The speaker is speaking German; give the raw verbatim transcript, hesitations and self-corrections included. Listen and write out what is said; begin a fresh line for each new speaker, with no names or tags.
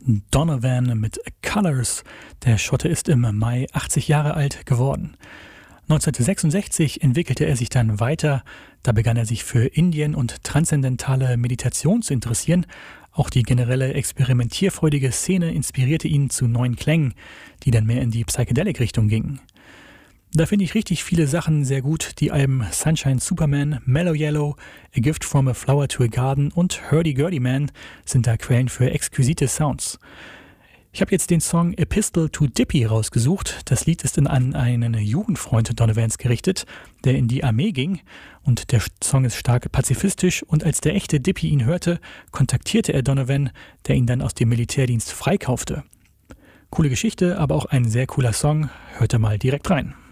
Donovan mit Colors. Der Schotte ist im Mai achtzig Jahre alt geworden. neunzehnhundertsechsundsechzig entwickelte er sich dann weiter. Da begann er sich für Indien und transzendentale Meditation zu interessieren. Auch die generelle experimentierfreudige Szene inspirierte ihn zu neuen Klängen, die dann mehr in die Psychedelic-Richtung gingen. Da finde ich richtig viele Sachen sehr gut. Die Alben Sunshine Superman, Mellow Yellow, A Gift from a Flower to a Garden und Hurdy-Gurdy Man sind da Quellen für exquisite Sounds. Ich habe jetzt den Song Epistle to Dippy rausgesucht. Das Lied ist in an einen Jugendfreund Donovans gerichtet, der in die Armee ging. Und der Song ist stark pazifistisch. Und als der echte Dippy ihn hörte, kontaktierte er Donovan, der ihn dann aus dem Militärdienst freikaufte. Coole Geschichte, aber auch ein sehr cooler Song. Hört da mal direkt rein.